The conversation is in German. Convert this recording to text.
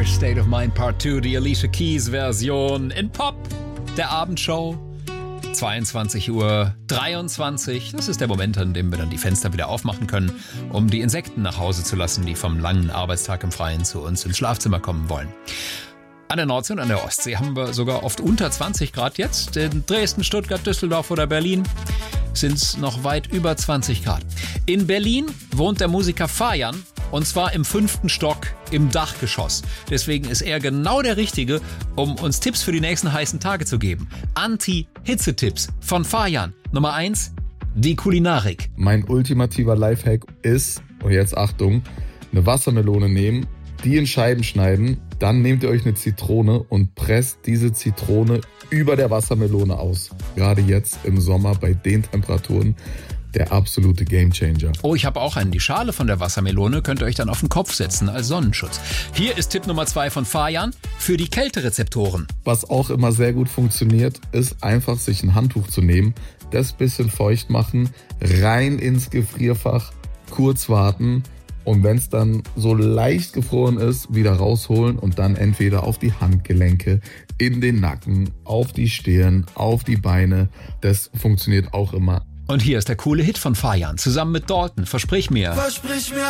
State of Mind Part 2, die Alicia Keys Version in Pop der Abendshow. 22:23 Uhr. Das ist der Moment, an dem wir dann die Fenster wieder aufmachen können, um die Insekten nach Hause zu lassen, die vom langen Arbeitstag im Freien zu uns ins Schlafzimmer kommen wollen. An der Nordsee und an der Ostsee haben wir sogar oft unter 20 Grad jetzt. In Dresden, Stuttgart, Düsseldorf oder Berlin sind es noch weit über 20 Grad. In Berlin wohnt der Musiker Fajan, und zwar im 5. Stock im Dachgeschoss. Deswegen ist er genau der Richtige, um uns Tipps für die nächsten heißen Tage zu geben. Anti-Hitze-Tipps von Fajan. Nummer 1, die Kulinarik. Mein ultimativer Lifehack ist, und jetzt Achtung, eine Wassermelone nehmen, die in Scheiben schneiden, dann nehmt ihr euch eine Zitrone und presst diese Zitrone über der Wassermelone aus. Gerade jetzt im Sommer bei den Temperaturen der absolute Gamechanger. Oh, ich habe auch einen. Die Schale von der Wassermelone könnt ihr euch dann auf den Kopf setzen als Sonnenschutz. Hier ist Tipp Nummer 2 von Fajan für die Kälterezeptoren. Was auch immer sehr gut funktioniert, ist einfach sich ein Handtuch zu nehmen, das bisschen feucht machen, rein ins Gefrierfach, kurz warten und wenn es dann so leicht gefroren ist, wieder rausholen und dann entweder auf die Handgelenke, in den Nacken, auf die Stirn, auf die Beine. Das funktioniert auch immer. Und hier ist der coole Hit von Fajan zusammen mit Dalton. Versprich mir.